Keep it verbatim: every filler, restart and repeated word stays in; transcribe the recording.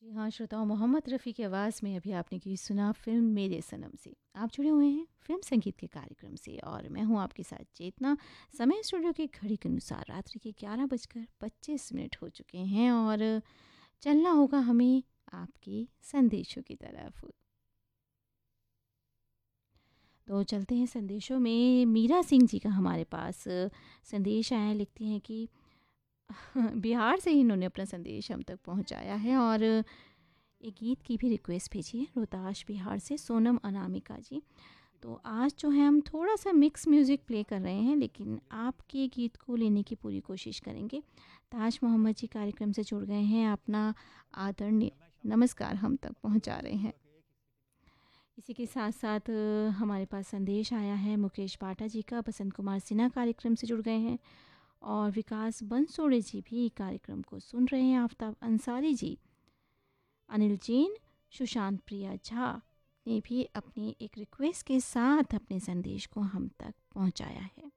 जी हाँ, श्रोताओं, मोहम्मद रफ़ी की आवाज़ में अभी आपने गीत सुना फ़िल्म मेरे सनम से। आप जुड़े हुए हैं फ़िल्म संगीत के कार्यक्रम से और मैं हूँ आपके साथ चेतना। समय स्टूडियो की घड़ी के अनुसार रात्रि के ग्यारह बजकर पच्चीस मिनट हो चुके हैं और चलना होगा हमें आपके संदेशों की तरफ। तो चलते हैं संदेशों में। मीरा सिंह जी का हमारे पास संदेश आया है, लिखती हैं कि बिहार से ही इन्होंने अपना संदेश हम तक पहुंचाया है और एक गीत की भी रिक्वेस्ट भेजी है रोहताश बिहार से सोनम अनामिका जी। तो आज जो है हम थोड़ा सा मिक्स म्यूज़िक प्ले कर रहे हैं, लेकिन आपके गीत को लेने की पूरी कोशिश करेंगे। ताज मोहम्मद जी कार्यक्रम से जुड़ गए हैं, अपना आदरणीय नमस्कार हम तक पहुंचा रहे हैं। इसी के साथ साथ अ, हमारे पास संदेश आया है मुकेश पाटा जी का। बसंत कुमार सिन्हा कार्यक्रम से जुड़ गए हैं और विकास बंसोड़े जी भी कार्यक्रम को सुन रहे हैं। आफ्ताब अंसारी जी, अनिल जैन, सुशांत प्रिया झा ने भी अपनी एक रिक्वेस्ट के साथ अपने संदेश को हम तक पहुंचाया है।